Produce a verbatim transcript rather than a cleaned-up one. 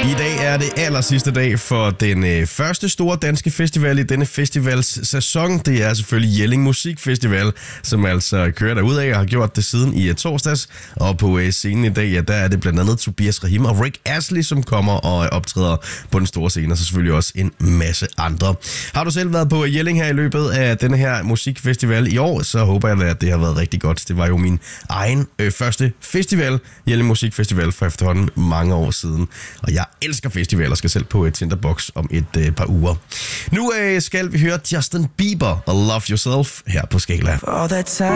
I dag er det aller sidste dag for den øh, første store danske festival i denne festivals sæson. Det er selvfølgelig Jelling Musikfestival, som altså kører derudad og har gjort det siden i uh, torsdags. Og på øh, scenen i dag, ja, der er det blandt andet Tobias Rahim og Rick Astley, som kommer og øh, optræder på den store scene, og så selvfølgelig også en masse andre. Har du selv været på uh, Jelling her i løbet af denne her musikfestival i år, så håber jeg, at det har været rigtig godt. Det var jo min egen øh, første festival, Jelling Musikfestival, for efterhånden mange år siden. Og jeg elsker festivaler, skal selv på et Tinderbox om et øh, par uger. Nu øh, skal vi høre Justin Bieber og Love Yourself her på Skala.